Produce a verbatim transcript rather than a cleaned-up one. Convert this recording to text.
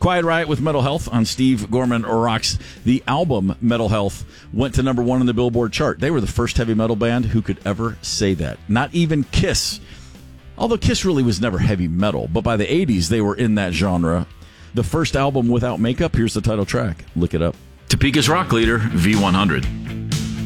Quiet Riot with Metal Health on Steve Gorman Rocks. The album Metal Health went to number one on the Billboard chart. They were the first heavy metal band who could ever say that. Not even Kiss. Although Kiss really was never heavy metal, but by the eighties they were in that genre. The first album without makeup, here's the title track. Look it up. Topeka's rock leader, V one hundred.